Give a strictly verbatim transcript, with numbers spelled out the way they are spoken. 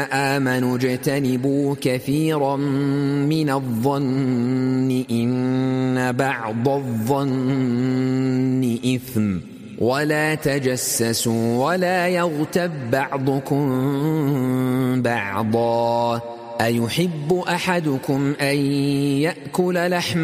آمنوا اجتنبوا كثيرا من الظن إن بعض الظن إثم ولا تجسسوا ولا يغتب بعضكم بعضا أيحب أحدكم أن يأكل لحم